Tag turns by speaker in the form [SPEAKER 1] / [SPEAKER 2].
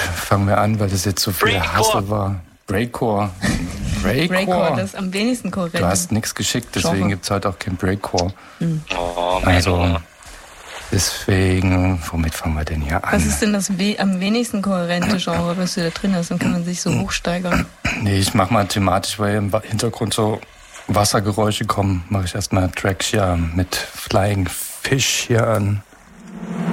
[SPEAKER 1] fangen wir an, weil das jetzt so viel Hassel war. Breakcore.
[SPEAKER 2] Breakcore, das ist am wenigsten kohärent.
[SPEAKER 1] Du hast nichts geschickt, deswegen gibt es heute auch kein Breakcore.
[SPEAKER 3] Oh,
[SPEAKER 1] also, deswegen, womit fangen wir denn hier an?
[SPEAKER 2] Was ist denn das am wenigsten kohärente Genre, was du da drin hast? Dann kann man sich so hochsteigern.
[SPEAKER 1] Nee, ich mach mal thematisch, weil im Hintergrund so Wassergeräusche kommen. Mache ich erstmal Track hier mit Flying Fish hier an.